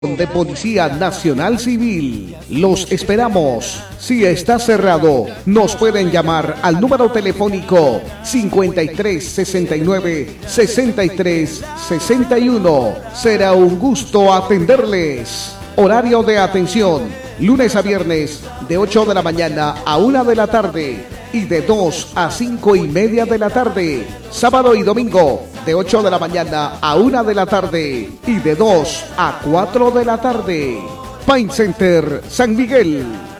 de Policía Nacional Civil. Los esperamos. Si está cerrado, nos pueden llamar al número telefónico 53 69 63 61. Será un gusto atenderles. Horario de atención: lunes a viernes de 8 de la mañana a 1 de la tarde y de 2 a 5 y media de la tarde. Sábado y domingo de 8 de la mañana a 1 de la tarde y de 2 a 4 de la tarde. Pine Center San Miguel.